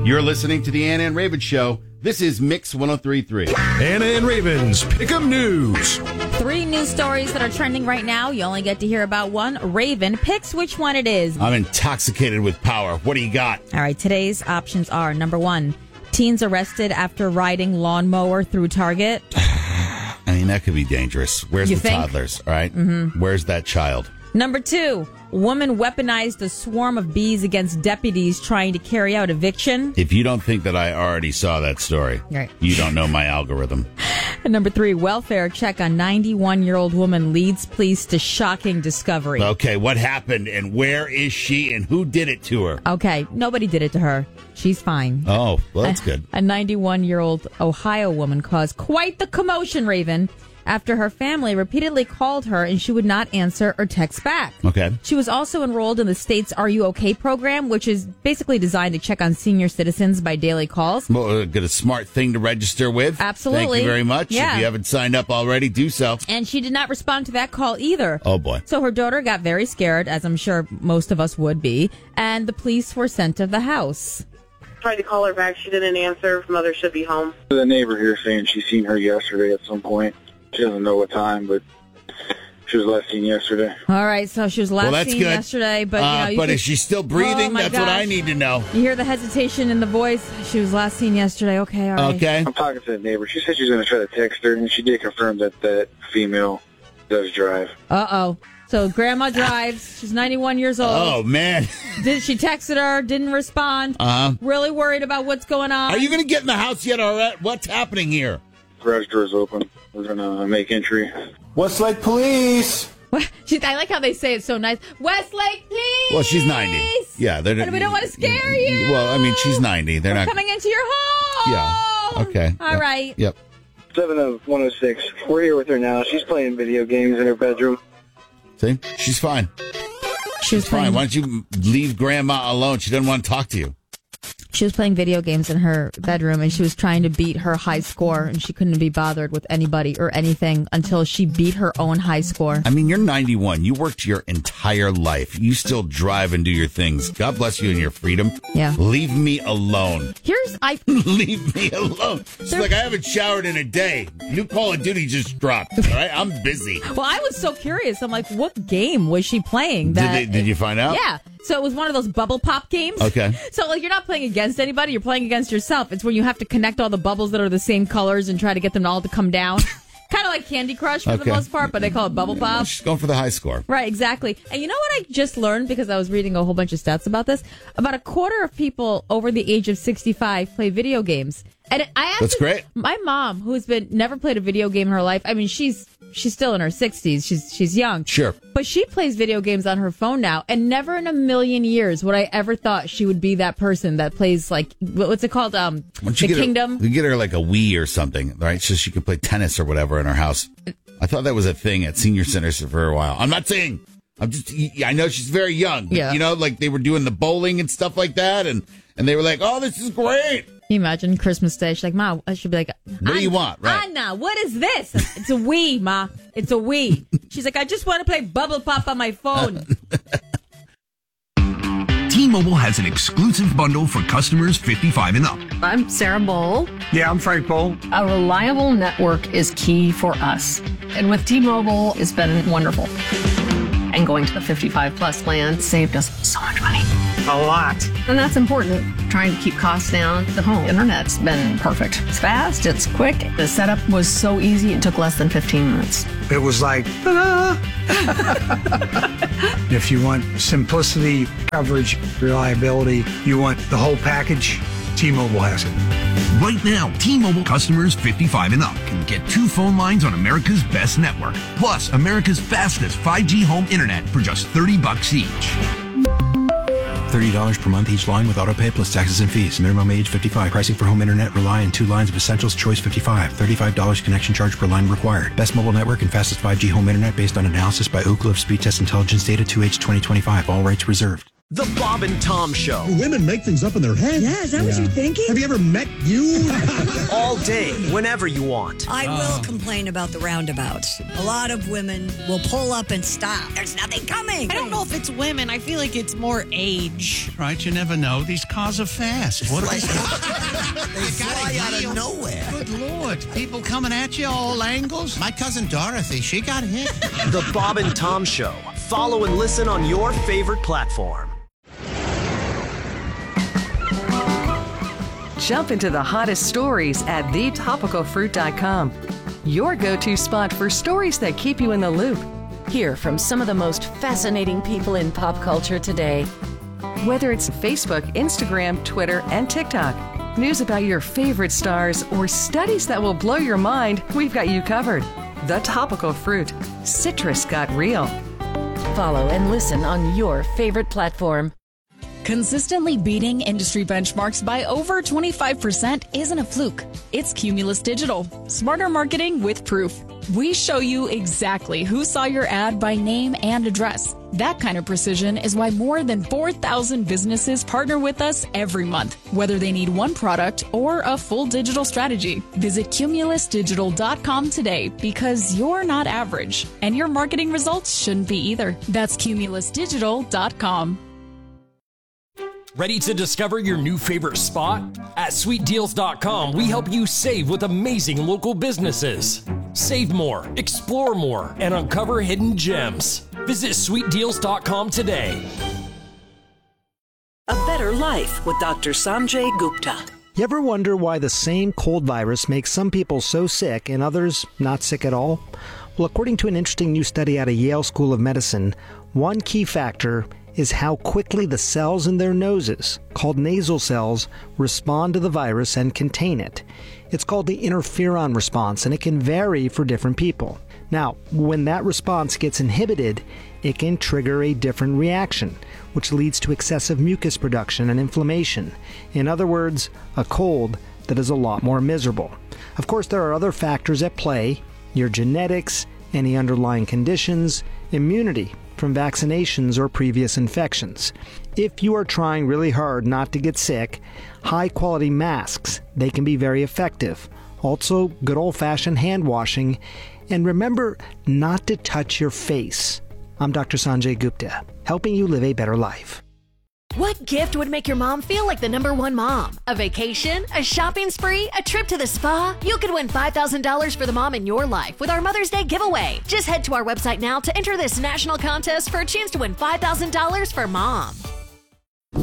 You're listening to the Anna and Raven Show. This is Mix 103.3. Anna and Raven's Pick'em News. 3 news stories that are trending right now. You only get to hear about one. Raven picks which one it is. I'm intoxicated with power. What do you got? All right, today's options are, number 1, teens arrested after riding lawnmower through Target. I mean, that could be dangerous. Where's You the think? toddlers, all right? Mm-hmm. Where's that child? Number 2, woman weaponized a swarm of bees against deputies trying to carry out eviction. If you don't think that I already saw that story, Right. you don't know my algorithm. And number 3, welfare check on 91-year-old woman leads police to shocking discovery. Okay, what happened and where is she and who did it to her? Okay, nobody did it to her. She's fine. Oh, well, that's good. A 91-year-old Ohio woman caused quite the commotion, Raven, after her family repeatedly called her and she would not answer or text back. Okay. She was also enrolled in the state's Are You OK program, which is basically designed to check on senior citizens by daily calls. Well, got a smart thing to register with. Absolutely. Thank you very much. Yeah. If you haven't signed up already, do so. And she did not respond to that call either. Oh, boy. So her daughter got very scared, as I'm sure most of us would be, and the police were sent to the house. Tried to call her back. She didn't answer. Mother should be home. The neighbor here saying she's seen her yesterday at some point. She doesn't know what time, but she was last seen yesterday. All right, so she was last that's seen good. yesterday, but But is she still breathing? Oh, my That's what I gosh. need to know. You hear the hesitation in the voice. She was last seen yesterday. Okay, all right. Okay. I'm talking to the neighbor. She said she was going to try to text her, and she did confirm that that female does drive. Uh-oh. So grandma drives. She's 91 years old. Oh, man. She texted her, didn't respond. Uh-huh. Really worried about what's going on. Are you going to get in the house yet, or what's happening here? Garage door's open. We're going to make entry. Westlake Police! I like how they say it so nice. Westlake, please! Well, she's 90. Yeah. And we don't want to scare you. Well, I mean, she's 90. They're We're not coming into your home. Yeah. Okay. All Yep. right. Yep. 7 of 106. We're here with her now. She's playing video games in her bedroom. See? She's fine. She was Fine. playing. Why don't you leave Grandma alone? She doesn't want to talk to you. She was playing video games in her bedroom, and she was trying to beat her high score, and she couldn't be bothered with anybody or anything until she beat her own high score. I mean, you're 91. You worked your entire life. You still drive and do your things. God bless you and your freedom. Yeah. Leave me alone. Leave me alone. She's like, I haven't showered in a day. New Call of Duty just dropped. All right, I'm busy. Well, I was so curious. I'm like, what game was she playing? Did you find out? Yeah. So it was one of those bubble pop games. Okay. So like you're not playing against anybody, you're playing against yourself. It's when you have to connect all the bubbles that are the same colors and try to get them all to come down. Kind of like Candy Crush for the most part, but they call it bubble pop. She's going for the high score. Right, exactly. And you know what I just learned, because I was reading a whole bunch of stats about this? About a quarter of people over the age of 65 play video games. And I actually, That's great. My mom, who's never played a video game in her life, I mean, she's still in her 60s. She's young. Sure. But she plays video games on her phone now, and never in a million years would I ever thought she would be that person that plays, like, what's it called? The Kingdom? You get her like a Wii or something, right? So she can play tennis or whatever in her house. I thought that was a thing at senior centers for a while. I'm not saying. I know she's very young. But, Yeah. you know, like they were doing the bowling and stuff like that, and they were like, oh, this is great. Can you imagine Christmas Day? She's like, Ma, I should be like, What do you want? Right. Anna, what is this? It's a Wii, Ma. It's a Wii. She's like, I just want to play Bubble Pop on my phone. T-Mobile has an exclusive bundle for customers 55 and up. I'm Sarah Bowl. Yeah, I'm Frank Bowl. A reliable network is key for us. And with T-Mobile, it's been wonderful. And going to the 55 plus plan saved us so much money. A lot. And that's important. Trying to keep costs down. The home internet's been perfect. It's fast, it's quick. The setup was so easy, it took less than 15 minutes. It was like, ta-da! If you want simplicity, coverage, reliability, you want the whole package, T-Mobile has it. Right now, T-Mobile customers 55 and up can get 2 phone lines on America's best network, plus America's fastest 5G home internet for just $30 each. $30 per month each line with autopay plus taxes and fees. Minimum age 55. Pricing for home internet rely on 2 lines of Essentials Choice 55. $35 connection charge per line required. Best mobile network and fastest 5G home internet based on analysis by Ookla of Speed Test Intelligence Data 2H 2025. All rights reserved. The Bob and Tom Show. Women make things up in their head. Yeah, is that what you're thinking? Have you ever met you? All day, whenever you want. I will complain about the roundabouts. A lot of women will pull up and stop. There's nothing coming. I don't know if it's women. I feel like it's more age. Right, you never know. These cars are fast. What they fly out of nowhere. Good Lord. People coming at you all angles. My cousin Dorothy, she got hit. The Bob and Tom Show. Follow and listen on your favorite platform. Jump into the hottest stories at thetopicalfruit.com. Your go-to spot for stories that keep you in the loop. Hear from some of the most fascinating people in pop culture today. Whether it's Facebook, Instagram, Twitter, and TikTok, news about your favorite stars, or studies that will blow your mind, we've got you covered. The Topical Fruit. Citrus got real. Follow and listen on your favorite platform. Consistently beating industry benchmarks by over 25% isn't a fluke. It's Cumulus Digital. Smarter marketing with proof. We show you exactly who saw your ad by name and address. That kind of precision is why more than 4,000 businesses partner with us every month, whether they need one product or a full digital strategy. Visit cumulusdigital.com today because you're not average, and your marketing results shouldn't be either. That's cumulusdigital.com. Ready to discover your new favorite spot? At sweetdeals.com, we help you save with amazing local businesses. Save more, explore more, and uncover hidden gems. Visit sweetdeals.com today. A Better Life with Dr. Sanjay Gupta. You ever wonder why the same cold virus makes some people so sick and others not sick at all? Well, according to an interesting new study out of Yale School of Medicine, one key factor is how quickly the cells in their noses, called nasal cells, respond to the virus and contain it. It's called the interferon response, and it can vary for different people. Now, when that response gets inhibited, it can trigger a different reaction, which leads to excessive mucus production and inflammation. In other words, a cold that is a lot more miserable. Of course, there are other factors at play: your genetics, any underlying conditions, immunity from vaccinations or previous infections. If you are trying really hard not to get sick, high-quality masks, they can be very effective. Also, good old-fashioned hand washing. And remember not to touch your face. I'm Dr. Sanjay Gupta, helping you live a better life. What gift would make your mom feel like the #1 mom? A vacation? A shopping spree? A trip to the spa? You could win $5,000 for the mom in your life with our Mother's Day giveaway. Just head to our website now to enter this national contest for a chance to win $5,000 for mom.